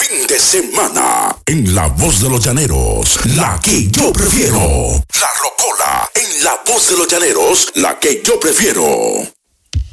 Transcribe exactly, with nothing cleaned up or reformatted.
fin de semana. En La Voz de los Llaneros, la que yo prefiero. La Rocola, en La Voz de los Llaneros, la que yo prefiero.